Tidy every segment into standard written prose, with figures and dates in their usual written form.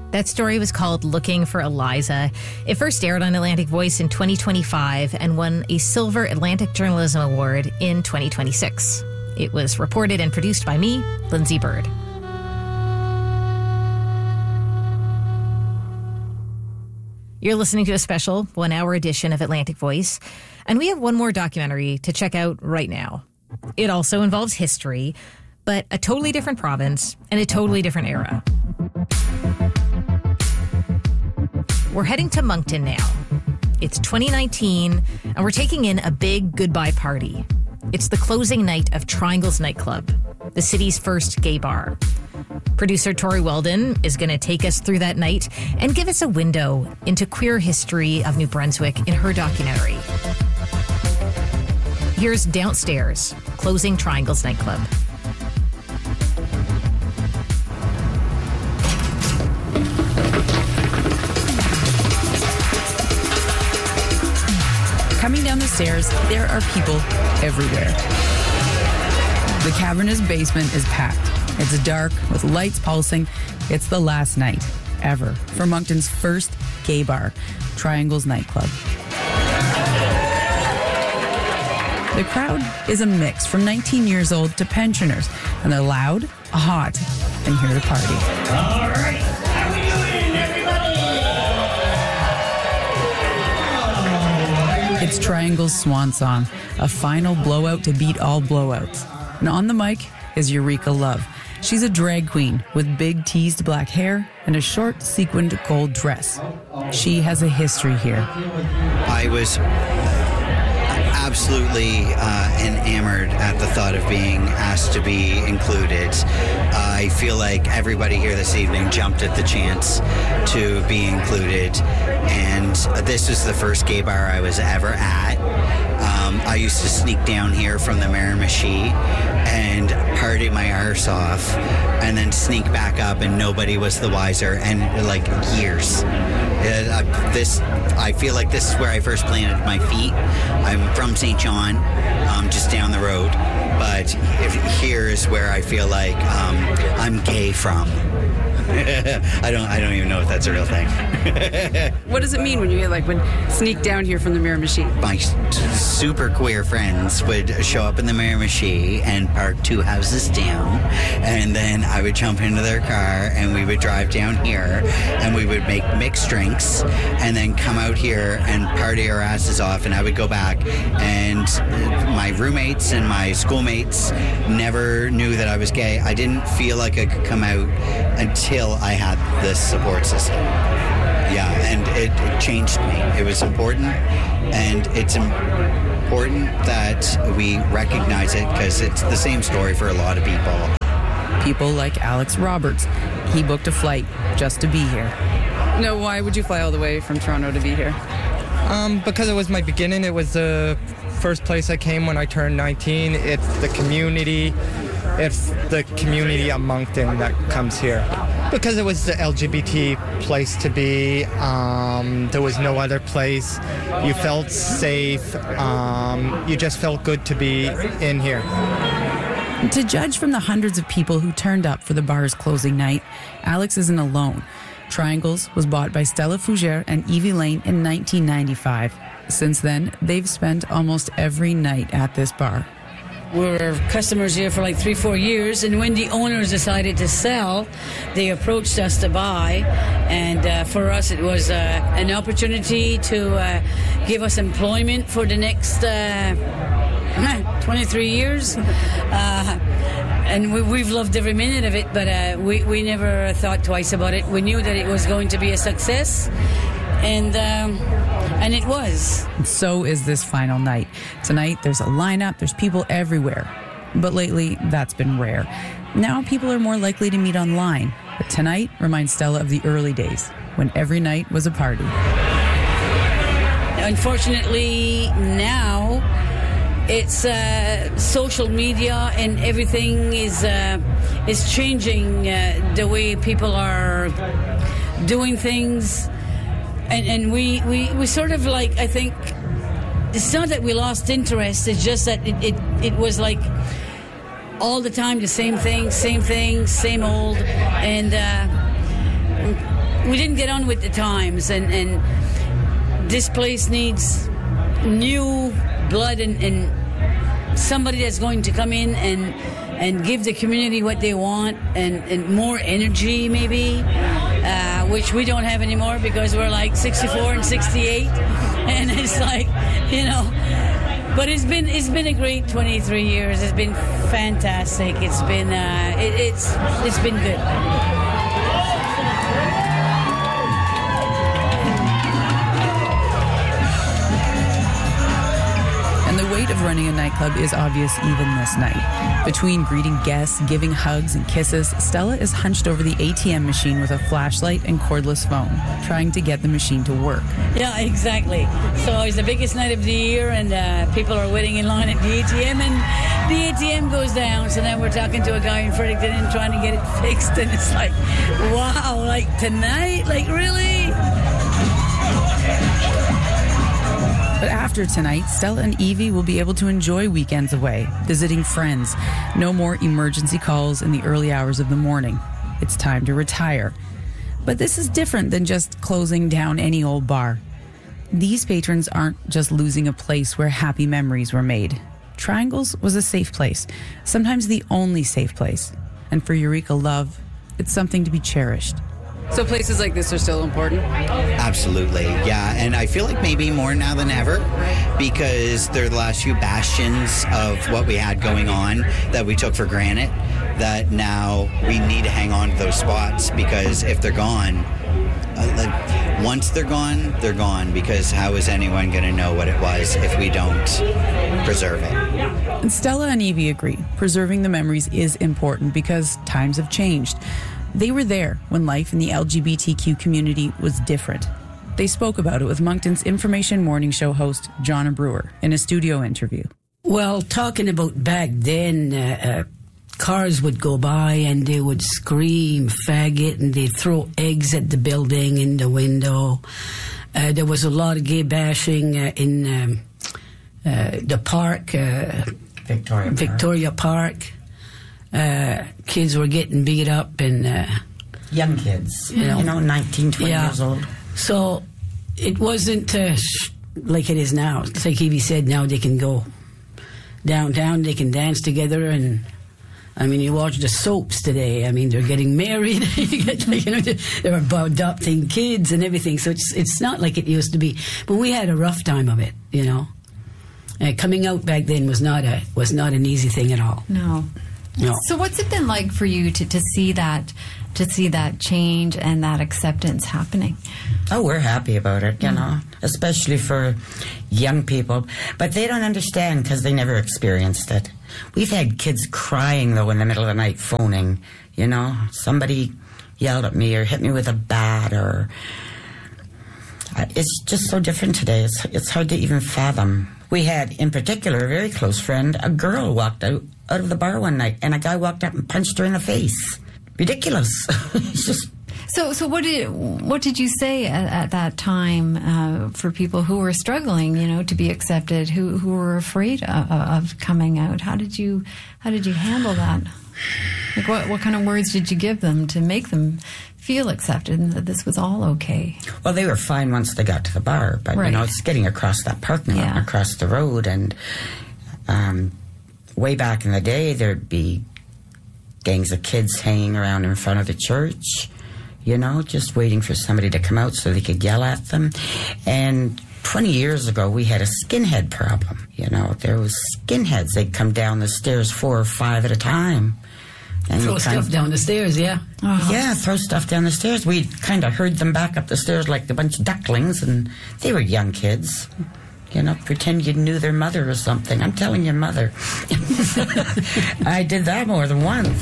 That story was called Looking for Eliza. It first aired on Atlantic Voice in 2025 and won a Silver Atlantic Journalism Award in 2026. It was reported and produced by me, Lindsay Bird. You're listening to a special 1-hour edition of Atlantic Voice, and we have one more documentary to check out right now. It also involves history, but a totally different province and a totally different era. We're heading to Moncton now. It's 2019, and we're taking in a big goodbye party. It's the closing night of Triangles Nightclub, the city's first gay bar. Producer Tori Weldon is going to take us through that night and give us a window into queer history of New Brunswick in her documentary. Here's Downstairs, closing Triangles Nightclub. Coming down the stairs, there are people everywhere. The cavernous basement is packed. It's dark, with lights pulsing. It's the last night, ever, for Moncton's first gay bar, Triangles Nightclub. The crowd is a mix from 19 years old to pensioners, and they're loud, hot, and here to party. All right, how we doing, everybody? It's Triangle's swan song, a final blowout to beat all blowouts. And on the mic is Eureka Love. She's a drag queen with big teased black hair and a short sequined gold dress. She has a history here. I was absolutely enamored at the thought of being asked to be included. I feel like everybody here this evening jumped at the chance to be included, and this was the first gay bar I was ever at. I used to sneak down here from the Miramichi and party my arse off and then sneak back up, and nobody was the wiser, and like years. I feel like this is where I first planted my feet. I'm from St. John, just down the road, but here is where I feel like I'm gay from. I don't even know if that's a real thing. What does it mean when you would sneak down here from the Miramichi? My super queer friends would show up in the Miramichi and park 2 houses down, and then I would jump into their car and we would drive down here and we would make mixed drinks and then come out here and party our asses off, and I would go back, and my roommates and my schoolmates never knew that I was gay. I didn't feel like I could come out until I had this support system. Yeah, and it changed me. It was important, and it's important that we recognize it because it's the same story for a lot of people. People like Alex Roberts. He booked a flight just to be here. No, why would you fly all the way from Toronto to be here? Because it was my beginning. It was the first place I came when I turned 19. It's the community. It's the community of Moncton that comes here. Because it was the LGBT place to be. There was no other place. You felt safe. You just felt good to be in here. To judge from the hundreds of people who turned up for the bar's closing night, Alex isn't alone. Triangles was bought by Stella Fougere and Evie Lane in 1995. Since then, they've spent almost every night at this bar. We were customers here for like 3-4 years, and when the owners decided to sell, they approached us to buy, and for us it was an opportunity to give us employment for the next 23 years. And we've loved every minute of it, but we never thought twice about it. We knew that it was going to be a success, and it was. So is this final night. Tonight, there's a lineup, there's people everywhere. But lately, that's been rare. Now, people are more likely to meet online. But tonight reminds Stella of the early days, when every night was a party. Unfortunately, now, it's social media, and everything is changing the way people are doing things. And we sort of like, I think, it's not that we lost interest, it's just that it was like all the time the same thing, same old. And we didn't get on with the times, and this place needs new blood and somebody that's going to come in and give the community what they want and more energy maybe, which we don't have anymore because we're like 64 and 68, and it's like, you know. But it's been a great 23 years. It's been fantastic. It's been it's been good. And the weight of running a nightclub is obvious even this night. Between greeting guests, giving hugs and kisses, Stella is hunched over the ATM machine with a flashlight and cordless phone, trying to get the machine to work. Yeah, exactly. So it's the biggest night of the year, and people are waiting in line at the ATM, and the ATM goes down. So now we're talking to a guy in Fredericton and trying to get it fixed, and it's like, wow, like tonight? Like, really? But after tonight, Stella and Evie will be able to enjoy weekends away, visiting friends. No more emergency calls in the early hours of the morning. It's time to retire. But this is different than just closing down any old bar. These patrons aren't just losing a place where happy memories were made. Triangles was a safe place, sometimes the only safe place. And for Eureka Love, it's something to be cherished. So places like this are still important? Absolutely, yeah. And I feel like maybe more now than ever, because they're the last few bastions of what we had going on that we took for granted, that now we need to hang on to those spots, because if they're gone, once they're gone, because how is anyone going to know what it was if we don't preserve it? And Stella and Evie agree. Preserving the memories is important because times have changed. They were there when life in the LGBTQ community was different. They spoke about it with Moncton's Information Morning Show host, Jonna Brewer, in a studio interview. Well, talking about back then, cars would go by and they would scream faggot and they'd throw eggs at the building in the window. There was a lot of gay bashing in the park, Victoria Park. Kids were getting beat up and young kids, you know 19, 20 years old. So it wasn't like it is now. It's like Evie said, now they can go downtown, they can dance together, and I mean, you watch the soaps today. I mean, they're getting married, they're adopting kids and everything. So it's not like it used to be. But we had a rough time of it, you know. Coming out back then was not an easy thing at all. No. So what's it been like for you to see that change and that acceptance happening? Oh, we're happy about it, you know, especially for young people. But they don't understand because they never experienced it. We've had kids crying, though, in the middle of the night, phoning, you know. Somebody yelled at me or hit me with a bat, or... It's just so different today. It's hard to even fathom. We had, in particular, a very close friend, a girl walked out of the bar one night, and a guy walked up and punched her in the face. Ridiculous. It's just... So what did you say at that time for people who were struggling, you know, to be accepted, who were afraid of coming out? How did you handle that? Like what kind of words did you give them to make them feel accepted and that this was all okay? Well, they were fine once they got to the bar, but you know, it's getting across that parking lot and across the road, and way back in the day, there'd be gangs of kids hanging around in front of the church, you know, just waiting for somebody to come out so they could yell at them. And 20 years ago, we had a skinhead problem. You know, there was skinheads. They'd come down the stairs 4 or 5 at a time. And throw stuff down the stairs, yeah. Yeah, throw stuff down the stairs. We kind of herd them back up the stairs like a bunch of ducklings, and they were young kids. You know, pretend you knew their mother or something. I'm telling your mother. I did that more than once.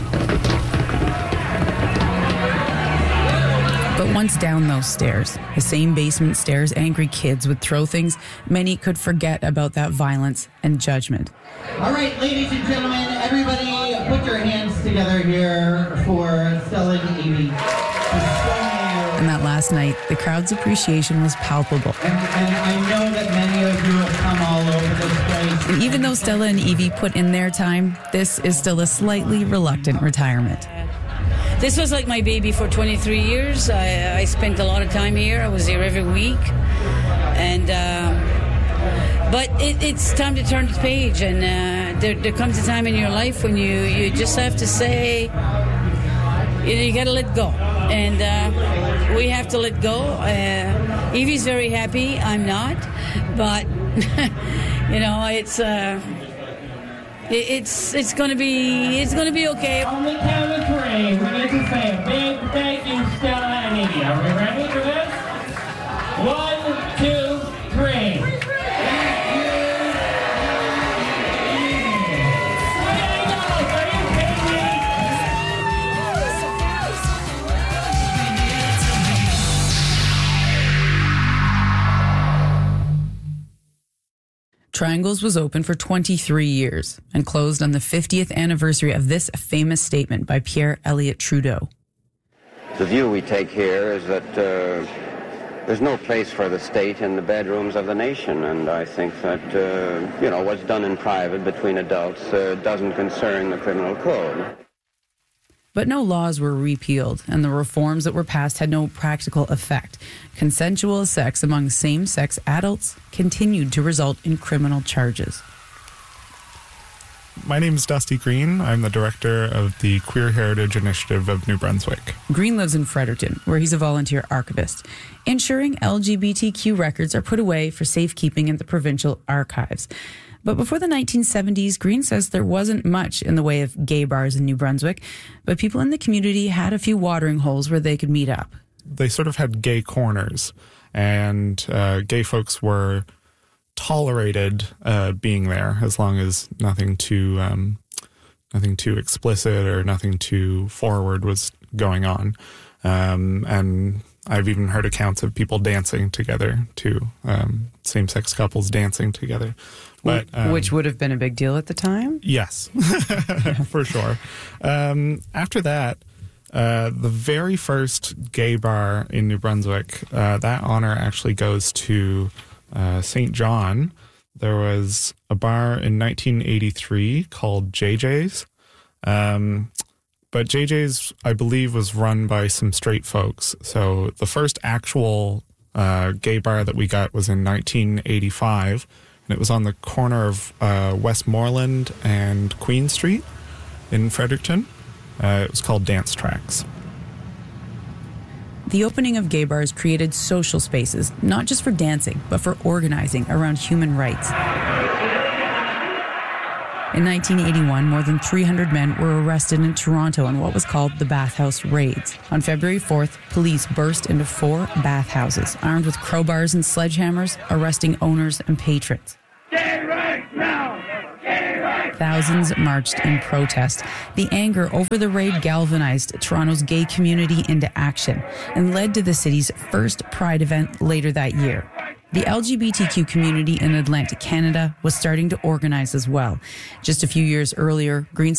But once down those stairs, the same basement stairs angry kids would throw things, many could forget about that violence and judgment. All right, ladies and gentlemen, everybody put your hands together here for Stella and Evie. And that last night, the crowd's appreciation was palpable. And I know that many of you have come all over this place. And even though Stella and Evie put in their time, this is still a slightly reluctant retirement. this was like my baby for 23 years. I spent a lot of time here. I was here every week. And but it's time to turn the page, and there comes a time in your life when you just have to say, you got to let go, and we have to let go. Evie's very happy. I'm not, but it's going to be okay. On the count of 3, we need to say a big thank you, Stella and Evie. Are we ready for this? 1, 2, 3. Triangles was open for 23 years and closed on the 50th anniversary of this famous statement by Pierre Elliott Trudeau. The view we take here is that there's no place for the state in the bedrooms of the nation, and I think that, what's done in private between adults doesn't concern the criminal code. But no laws were repealed, and the reforms that were passed had no practical effect. Consensual sex among same-sex adults continued to result in criminal charges. My name is Dusty Green. I'm the director of the Queer Heritage Initiative of New Brunswick. Green lives in Fredericton, where he's a volunteer archivist, ensuring LGBTQ records are put away for safekeeping in the provincial archives. But before the 1970s, Green says there wasn't much in the way of gay bars in New Brunswick, but people in the community had a few watering holes where they could meet up. They sort of had gay corners, and gay folks were tolerated being there as long as nothing too explicit or nothing too forward was going on. And I've even heard accounts of people dancing together too, same-sex couples dancing together. But, which would have been a big deal at the time? Yes, for sure. After that, the very first gay bar in New Brunswick, that honor actually goes to St. John. There was a bar in 1983 called JJ's. But JJ's, I believe, was run by some straight folks. So the first actual gay bar that we got was in 1985. And it was on the corner of Westmoreland and Queen Street in Fredericton. It was called Dance Tracks. The opening of gay bars created social spaces, not just for dancing, but for organizing around human rights. In 1981, more than 300 men were arrested in Toronto in what was called the Bathhouse Raids. On February 4th, police burst into 4 bathhouses, armed with crowbars and sledgehammers, arresting owners and patrons. Gay rights now! Gay rights! Thousands marched in protest. The anger over the raid galvanized Toronto's gay community into action and led to the city's first Pride event later that year. The LGBTQ community in Atlantic Canada was starting to organize as well. Just a few years earlier, Green